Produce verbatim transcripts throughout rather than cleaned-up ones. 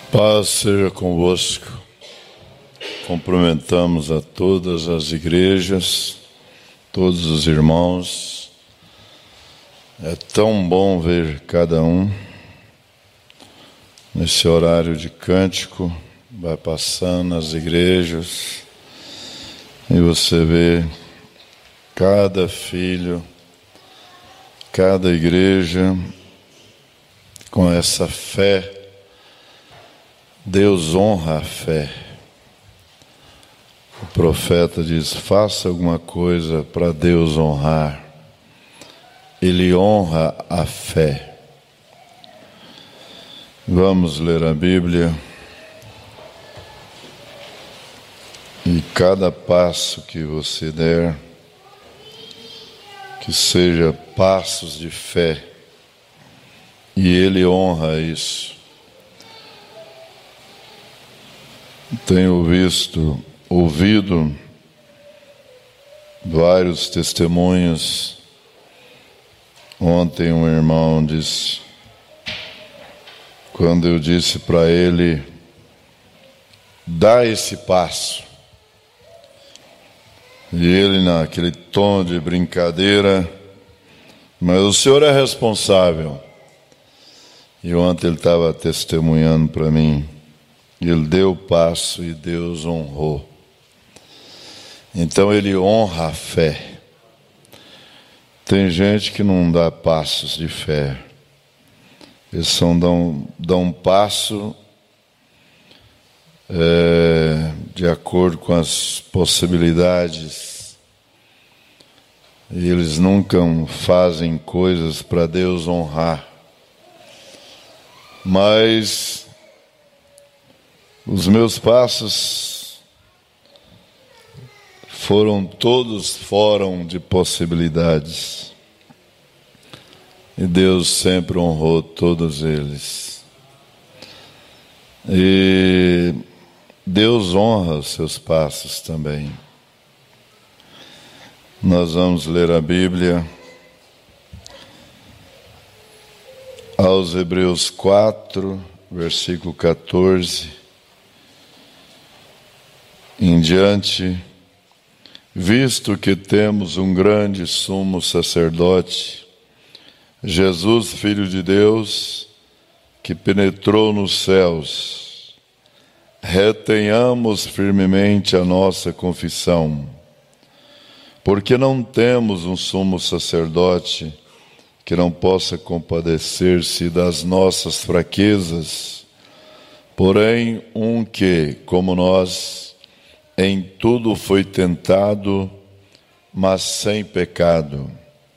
Paz seja convosco. Cumprimentamos a todas as igrejas, todos os irmãos. É tão bom ver cada um nesse horário de cântico, vai passando nas igrejas e você vê cada filho, cada igreja com essa fé. Deus honra a fé. O profeta diz: faça alguma coisa para Deus honrar. Ele honra a fé. Vamos ler a Bíblia. E cada passo que você der, que seja passos de fé. E Ele honra isso. Tenho visto, ouvido vários testemunhos. Ontem um irmão disse, quando eu disse para ele, dá esse passo. E ele, naquele tom de brincadeira, mas o senhor é responsável. E ontem ele estava testemunhando para mim. Ele deu o passo e Deus honrou. Então ele honra a fé. Tem gente que não dá passos de fé. Eles só dão, dão um passo é, de acordo com as possibilidades. E eles nunca fazem coisas para Deus honrar. Mas os meus passos foram todos fora de possibilidades. E Deus sempre honrou todos eles. E Deus honra os seus passos também. Nós vamos ler a Bíblia aos Hebreus quatro, versículo quatorze. Em diante, visto que temos um grande sumo sacerdote, Jesus, Filho de Deus, que penetrou nos céus, retenhamos firmemente a nossa confissão, porque não temos um sumo sacerdote que não possa compadecer-se das nossas fraquezas, porém um que, como nós, em tudo foi tentado, mas sem pecado.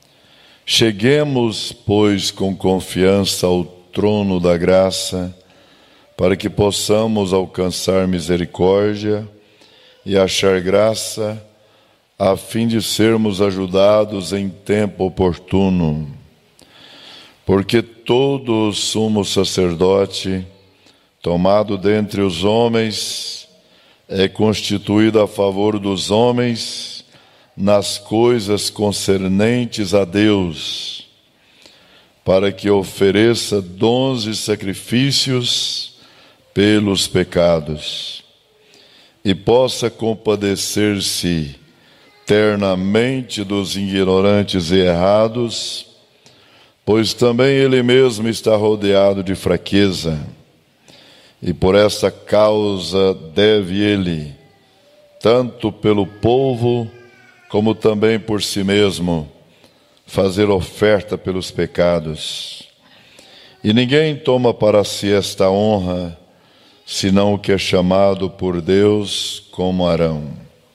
Cheguemos, pois, com confiança ao trono da graça, para que possamos alcançar misericórdia e achar graça, a fim de sermos ajudados em tempo oportuno. Porque todo sumo sacerdote, tomado dentre os homens, é constituído a favor dos homens nas coisas concernentes a Deus, para que ofereça dons e sacrifícios pelos pecados, e possa compadecer-se ternamente dos ignorantes e errados, pois também ele mesmo está rodeado de fraqueza. E por esta causa deve ele, tanto pelo povo, como também por si mesmo, fazer oferta pelos pecados. E ninguém toma para si esta honra, senão o que é chamado por Deus como Arão.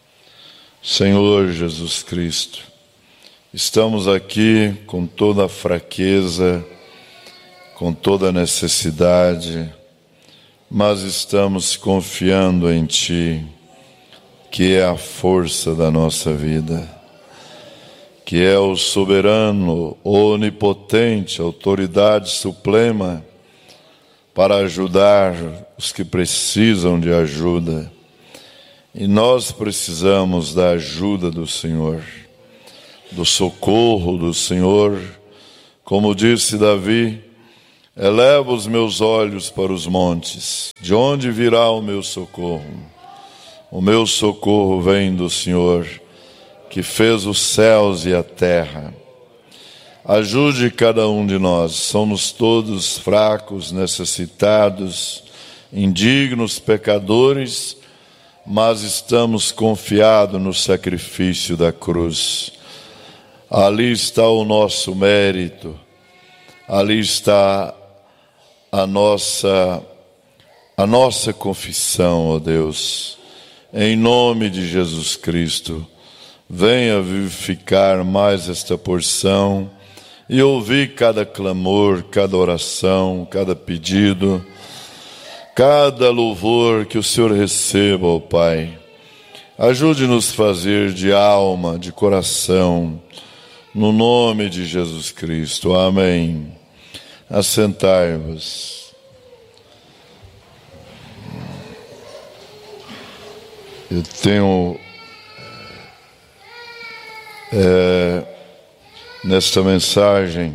Senhor Jesus Cristo, estamos aqui com toda a fraqueza, com toda a necessidade, mas estamos confiando em Ti, que é a força da nossa vida, que é o soberano, onipotente, autoridade suprema, para ajudar os que precisam de ajuda. E nós precisamos da ajuda do Senhor, do socorro do Senhor. Como disse Davi, Elevo os meus olhos para os montes. De onde virá o meu socorro? O meu socorro vem do Senhor, que fez os céus e a terra. Ajude cada um de nós. Somos todos fracos, necessitados, indignos, pecadores, mas estamos confiados no sacrifício da cruz. Ali está o nosso mérito. Ali está a nossa, a nossa confissão, ó Deus. Em nome de Jesus Cristo, venha vivificar mais esta porção e ouvir cada clamor, cada oração, cada pedido, cada louvor que o Senhor receba, ó Pai. Ajude-nos a fazer de alma, de coração, no nome de Jesus Cristo. Amém. Assentai-vos. Eu tenho é, nesta mensagem,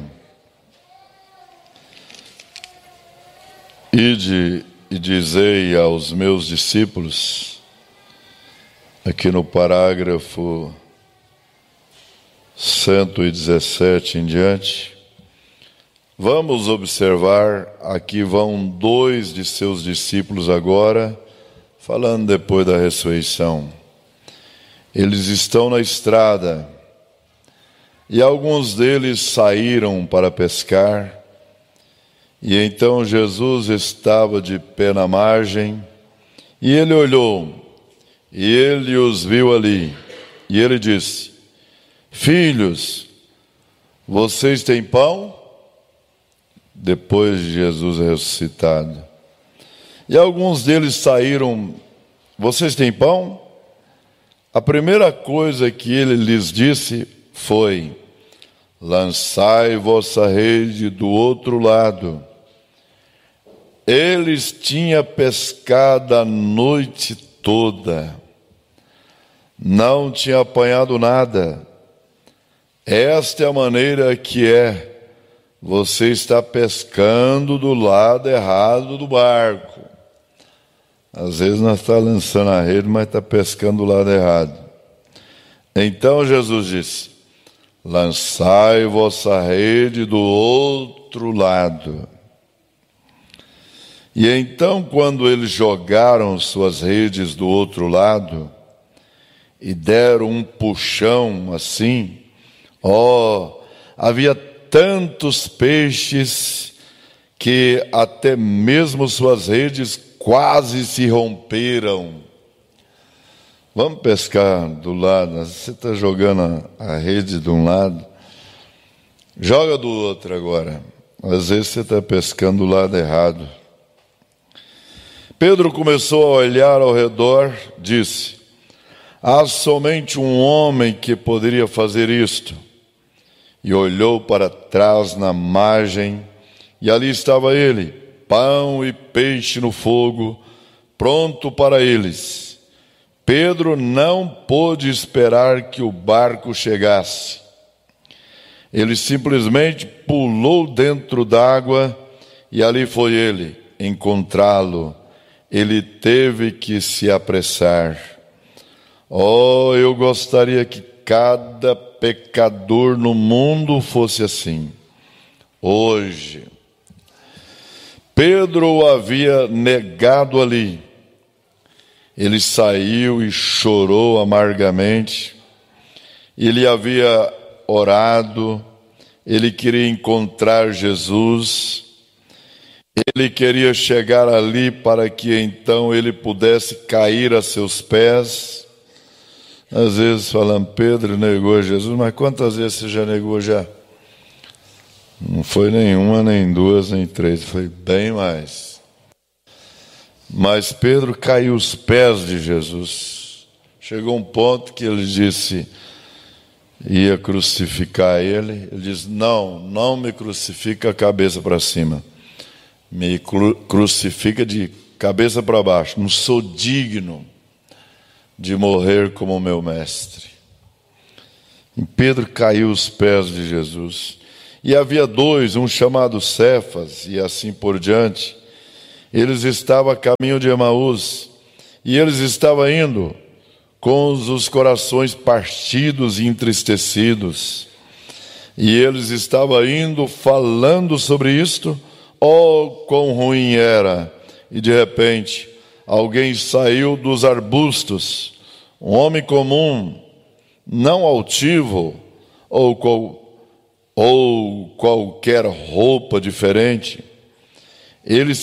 ide e dizei aos meus discípulos, aqui no parágrafo cento e dezessete em diante. Vamos observar, aqui vão dois de seus discípulos agora, falando depois da ressurreição. Eles estão na estrada, e alguns deles saíram para pescar, e então Jesus estava de pé na margem, e ele olhou, e ele os viu ali, e ele disse: Filhos, vocês têm pão? Depois de Jesus ressuscitado. E alguns deles saíram: Vocês têm pão? A primeira coisa que ele lhes disse foi: Lançai vossa rede do outro lado. Eles tinham pescado a noite toda, não tinham apanhado nada. Esta é a maneira que é. Você está pescando do lado errado do barco. Às vezes nós estamos lançando a rede, mas está pescando do lado errado. Então Jesus disse: Lançai vossa rede do outro lado. E então, quando eles jogaram suas redes do outro lado e deram um puxão assim, ó, havia tantos peixes que até mesmo suas redes quase se romperam. Vamos pescar do lado. Você está jogando a rede de um lado, joga do outro agora. Às vezes você está pescando do lado errado. Pedro começou a olhar ao redor, disse: Há somente um homem que poderia fazer isto. E olhou para trás na margem, e ali estava ele, pão e peixe no fogo, pronto para eles. Pedro não pôde esperar que o barco chegasse. Ele simplesmente pulou dentro d'água, e ali foi ele encontrá-lo. Ele teve que se apressar. Oh, eu gostaria que cada pecador no mundo fosse assim. Hoje, Pedro o havia negado ali. Ele saiu e chorou amargamente. Ele havia orado, ele queria encontrar Jesus, ele queria chegar ali para que então ele pudesse cair a seus pés. Às vezes falando: Pedro negou Jesus, mas quantas vezes você já negou já? Não foi nenhuma, nem duas, nem três, foi bem mais. Mas Pedro caiu aos pés de Jesus. Chegou um ponto que ele disse, ia crucificar ele. Ele disse: não, não me crucifica a cabeça para cima. Me cru- crucifica de cabeça para baixo. Não sou digno de morrer como meu mestre. E Pedro caiu aos pés de Jesus. E havia dois, um chamado Cefas, e assim por diante. Eles estavam a caminho de Emaús, e eles estavam indo com os corações partidos e entristecidos. E eles estavam indo falando sobre isto. Oh, quão ruim era! E de repente, alguém saiu dos arbustos, um homem comum, não altivo, ou, qual, ou qualquer roupa diferente. Ele